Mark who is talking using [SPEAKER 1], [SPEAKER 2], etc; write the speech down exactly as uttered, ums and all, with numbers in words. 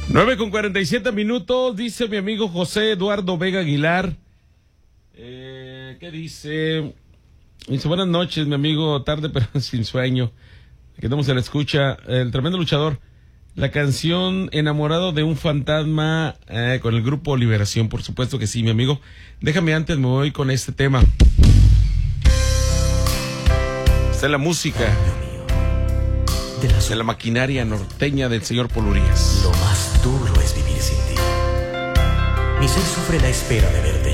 [SPEAKER 1] nueve con cuarenta y siete minutos, dice mi amigo José Eduardo Vega Aguilar. Eh, ¿Qué dice? Dice, buenas noches, mi amigo, tarde pero sin sueño. Quedamos en la escucha, el tremendo luchador. La canción Enamorado de un fantasma eh, con el grupo Liberación, por supuesto que sí, mi amigo. Déjame antes, me voy con este tema. Esta es la música
[SPEAKER 2] de la,
[SPEAKER 1] de la maquinaria norteña del señor Polurías.
[SPEAKER 2] Lo más duro es vivir sin ti. Mi ser sufre la espera de verte